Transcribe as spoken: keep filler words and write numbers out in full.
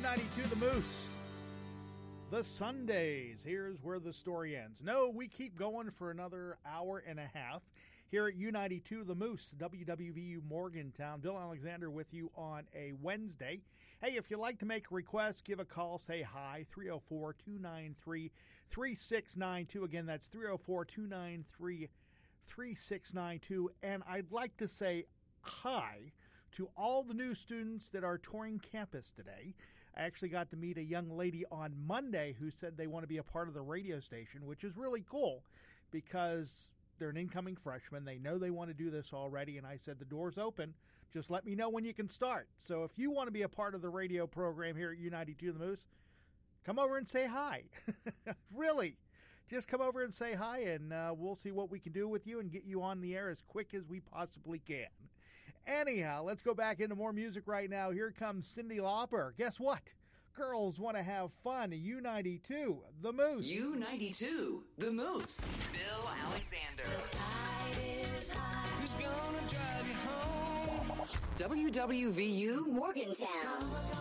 ninety-two The Moose. The Sundays. Here's where the story ends. No, we keep going for another hour and a half here at U ninety-two The Moose, W W V U Morgantown. Bill Alexander with you on a Wednesday. Hey, if you'd like to make a request, give a call, say hi, three oh four, two nine three, three six nine two. Again, that's three oh four, two nine three, three six nine two. And I'd like to say hi to all the new students that are touring campus today. I actually got to meet a young lady on Monday who said they want to be a part of the radio station, which is really cool because they're an incoming freshman. They know they want to do this already, and I said, the door's open. Just let me know when you can start. So if you want to be a part of the radio program here at U ninety-two The Moose, come over and say hi. Really. Just come over and say hi, and uh, we'll see what we can do with you and get you on the air as quick as we possibly can. Anyhow, let's go back into more music right now. Here comes Cyndi Lauper. Guess what? Girls want to have fun. U ninety-two, The Moose. U ninety-two, The Moose. Bill Alexander. The tide is high. Who's gonna drive you home? W W V U Morgantown.